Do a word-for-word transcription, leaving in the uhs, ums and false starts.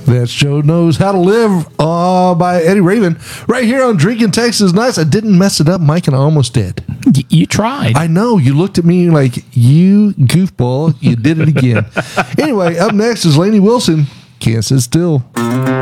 That show knows how to live uh, by Eddie Raven right here on Drinking Texas Nights. I didn't mess it up, Mike, and I almost did. Y- you tried. I know. You looked at me like, you goofball. You did it again. Anyway, up next is Lainey Wilson. Can't sit still.